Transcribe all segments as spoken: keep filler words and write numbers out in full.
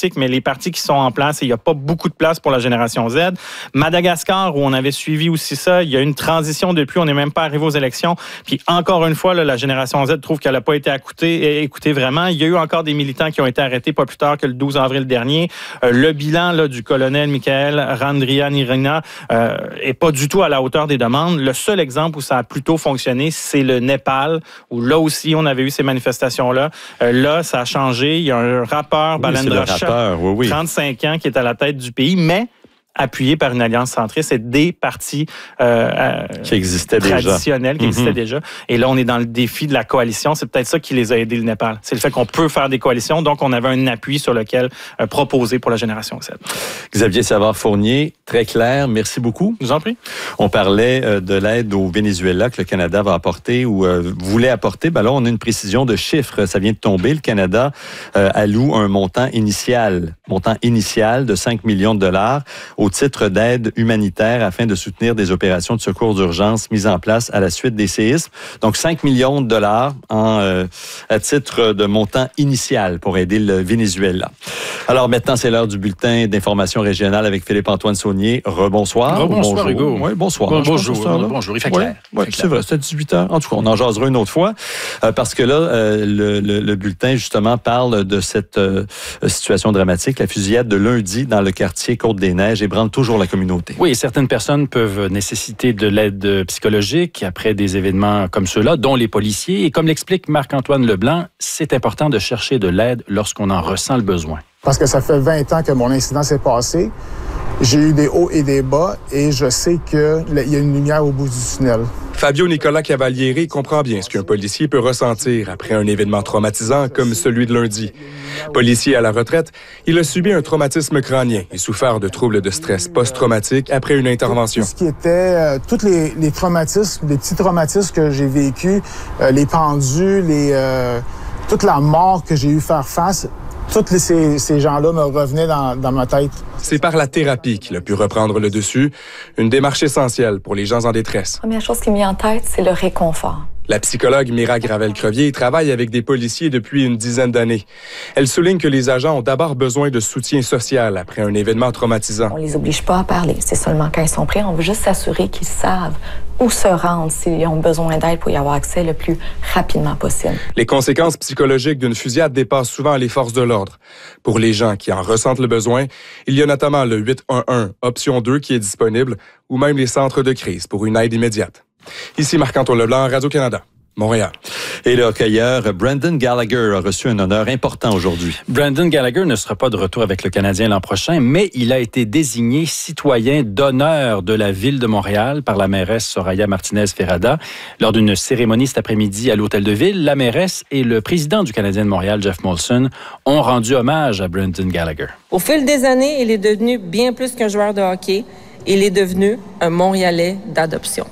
politique, mais les partis qui sont en place, et il n'y a pas beaucoup de place pour la génération Z. Madagascar, où on avait suivi aussi ça, il y a une transition depuis, on n'est même pas arrivé aux élections. Puis encore une fois, là, la génération Z trouve qu'elle n'a pas été écoutée, écoutée vraiment. Il y a eu encore des militants qui ont été arrêtés pas plus tard que le douze avril dernier. Euh, le bilan là, du colonel Michael Randrianirina euh, est pas du tout à la hauteur des demandes. Le seul exemple où ça a plutôt fonctionné, c'est le Népal, où là aussi, on avait eu ces manifestations-là. Euh, là, ça a changé. Il y a un rappeur, oui, Balendra Shah, oui, oui. trente-cinq ans, qui est à la tête du pays, mais appuyé par une alliance centriste et des partis euh, qui existaient traditionnels, déjà. qui existaient mm-hmm. déjà. Et là, on est dans le défi de la coalition. C'est peut-être ça qui les a aidés, le Népal. C'est le fait qu'on peut faire des coalitions. Donc, on avait un appui sur lequel euh, proposer pour la génération Z. Xavier Savard-Fournier, très clair. Merci beaucoup. Je vous en prie. On parlait euh, de l'aide au Venezuela que le Canada va apporter ou euh, voulait apporter. Ben là, on a une précision de chiffres. Ça vient de tomber. Le Canada euh, alloue un montant initial, montant initial de cinq millions de dollars au titre d'aide humanitaire afin de soutenir des opérations de secours d'urgence mises en place à la suite des séismes. Donc, cinq millions de dollars en, euh, à titre de montant initial pour aider le Venezuela. Alors, maintenant, c'est l'heure du bulletin d'information régionale avec Philippe-Antoine Saunier. Rebonsoir. Rebonsoir, Hugo. Oui, bonsoir. Bon, bonjour. Bonjour. bonjour. Il fait clair. Oui, c'est vrai, c'est à dix-huit heures. En tout cas, on en jasera une autre fois euh, parce que là, euh, le, le, le bulletin, justement, parle de cette euh, situation dramatique, la fusillade de lundi dans le quartier Côte-des-Neiges ébranle toujours la communauté. Oui, certaines personnes peuvent nécessiter de l'aide psychologique après des événements comme ceux-là, dont les policiers. Et comme l'explique Marc-Antoine Leblanc, c'est important de chercher de l'aide lorsqu'on en ressent le besoin. Parce que ça fait vingt ans que mon incident s'est passé. J'ai eu des hauts et des bas et je sais qu'il y a une lumière au bout du tunnel. Fabio Nicolas Cavalieri comprend bien ce qu'un policier peut ressentir après un événement traumatisant comme celui de lundi. Policier à la retraite, il a subi un traumatisme crânien et souffert de troubles de stress post-traumatique après une intervention. Tout ce qui était, euh, tous les, les traumatismes, les petits traumatismes que j'ai vécus, euh, les pendus, les, euh, toute la mort que j'ai eu faire face, tous les, ces, ces gens-là me revenaient dans, dans ma tête. C'est par la thérapie qu'il a pu reprendre le dessus, une démarche essentielle pour les gens en détresse. La première chose qui me vient en tête, c'est le réconfort. La psychologue Mira Gravel-Crevier travaille avec des policiers depuis une dizaine d'années. Elle souligne que les agents ont d'abord besoin de soutien social après un événement traumatisant. On les oblige pas à parler. C'est seulement quand ils sont prêts, on veut juste s'assurer qu'ils savent où se rendre s'ils ont besoin d'aide pour y avoir accès le plus rapidement possible. Les conséquences psychologiques d'une fusillade dépassent souvent les forces de l'ordre. Pour les gens qui en ressentent le besoin, il y a notamment le huit un un, option deux, qui est disponible, ou même les centres de crise pour une aide immédiate. Ici Marc-Antoine Leblanc, Radio-Canada, Montréal. Et le hockeyeur Brendan Gallagher a reçu un honneur important aujourd'hui. Brendan Gallagher ne sera pas de retour avec le Canadien l'an prochain, mais il a été désigné citoyen d'honneur de la Ville de Montréal par la mairesse Soraya Martinez-Ferrada. Lors d'une cérémonie cet après-midi à l'Hôtel de Ville, la mairesse et le président du Canadien de Montréal, Jeff Molson, ont rendu hommage à Brendan Gallagher. Au fil des années, il est devenu bien plus qu'un joueur de hockey. Il est devenu un Montréalais d'adoption.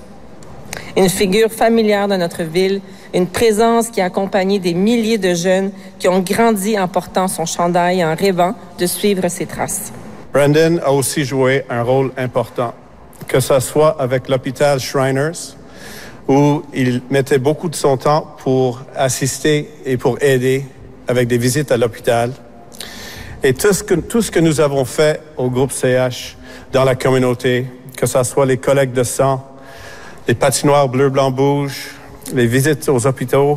Une figure familière de notre ville, une présence qui a accompagné des milliers de jeunes qui ont grandi en portant son chandail et en rêvant de suivre ses traces. Brendan a aussi joué un rôle important, que ce soit avec l'hôpital Shriners, où il mettait beaucoup de son temps pour assister et pour aider avec des visites à l'hôpital. Et tout ce que, tout ce que nous avons fait au groupe C H dans la communauté, que ce soit les collectes de sang, les patinoires bleu, blanc, rouge, les visites aux hôpitaux.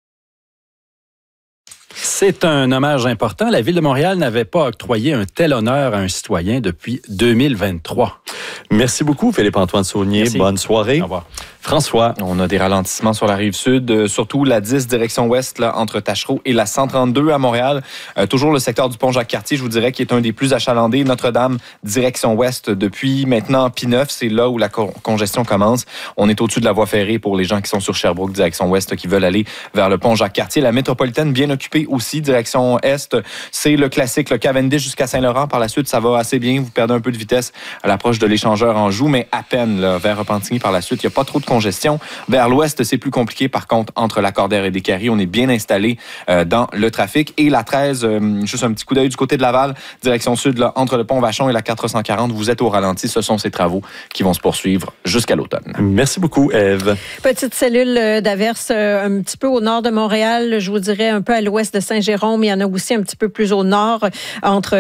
C'est un hommage important. La Ville de Montréal n'avait pas octroyé un tel honneur à un citoyen depuis deux mille vingt-trois. Merci beaucoup, Philippe-Antoine Saunier. Merci. Bonne soirée. Au revoir. François. On a des ralentissements sur la rive sud, euh, surtout la dix direction ouest, là, entre Tachereau et la cent trente-deux à Montréal. Euh, toujours le secteur du pont Jacques-Cartier, je vous dirais, qui est un des plus achalandés. Notre-Dame, direction ouest, depuis maintenant Pie neuf, c'est là où la co- congestion commence. On est au-dessus de la voie ferrée pour les gens qui sont sur Sherbrooke, direction ouest, qui veulent aller vers le pont Jacques-Cartier. La métropolitaine, bien occupée aussi, direction est. C'est le classique, le Cavendish jusqu'à Saint-Laurent. Par la suite, ça va assez bien. Vous perdez un peu de vitesse à l'approche de l'échangeur Anjou, mais à peine là, vers Repentigny par la suite. Il n'y a pas trop de congestion. Vers l'ouest, c'est plus compliqué. Par contre, entre Lacordaire et Descaries, on est bien installé euh, dans le trafic. Et la treize, euh, juste un petit coup d'œil du côté de Laval, direction sud, là, entre le pont Vachon et la quatre cent quarante, vous êtes au ralenti. Ce sont ces travaux qui vont se poursuivre jusqu'à l'automne. Merci beaucoup, Ève. Petite cellule d'averse euh, un petit peu au nord de Montréal, je vous dirais un peu à l'ouest de Saint-Jérôme. Il y en a aussi un petit peu plus au nord, entre